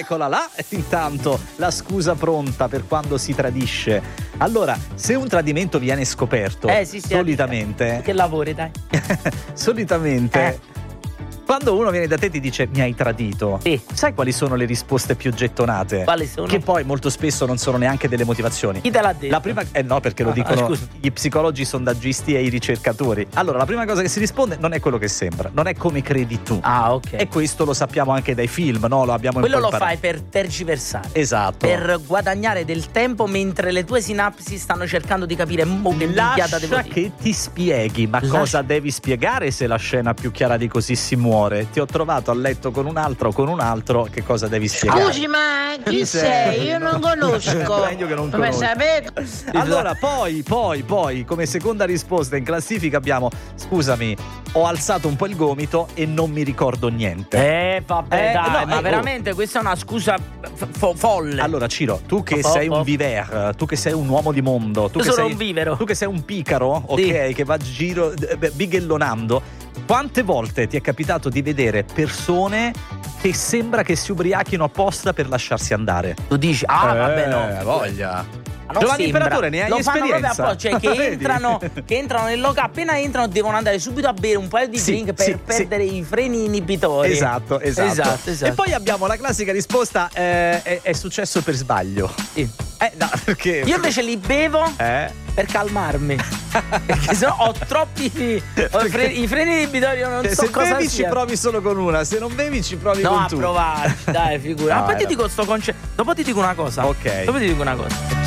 eccola là, intanto la scusa pronta per quando si tradisce. Allora, se un tradimento viene scoperto, solitamente... Che lavori, dai. Solitamente... Quando uno viene da te e ti dice mi hai tradito, sai quali sono le risposte più gettonate? Quali sono? Che poi molto spesso non sono neanche delle motivazioni. Chi te l'ha detto? La prima, no, perché lo dicono gli psicologi, i sondaggisti e i ricercatori. Allora, la prima cosa che si risponde non è quello che sembra, non è come credi tu. Ah, ok. E questo lo sappiamo anche dai film, no? Lo abbiamo Quello imparato. lo fai per tergiversare. Esatto. Per guadagnare del tempo mentre le tue sinapsi stanno cercando di capire Lascia che ti spieghi, ma cosa devi spiegare se la scena più chiara di così si muore? Ti ho trovato a letto con un altro, che cosa devi spiegare? Scusi, ma chi sei? Io non conosco. Meglio che non come conosco. sapete? Allora, poi, come seconda risposta in classifica abbiamo: scusami, ho alzato un po' il gomito e non mi ricordo niente. Vabbè, dai, ma veramente questa è una scusa folle. Allora, Ciro, tu che sei un viver, tu che sei un uomo di mondo, tu che sei un vivero, tu che sei un picaro, ok, che va a giro bighellonando. Quante volte ti è capitato di vedere persone che sembra che si ubriachino apposta per lasciarsi andare? Tu dici, vabbè, no. Voglia. Giovanni Imperatore, ne hai esperienza? Cioè che entrano nel locale, appena entrano devono andare subito a bere un paio di drink per perdere i freni inibitori. Esatto. E poi abbiamo la classica risposta: è successo per sbaglio. No, perché io invece li bevo per calmarmi. Perché sennò ho troppi i freni inibitori, io non so se cosa sia. Se bevi ci provi solo con una, se non bevi ci provi con tutte. No, a provarci, dai, figura. Poi ti dico sto concetto. Dopo ti dico una cosa. Ok. Dopo ti dico una cosa.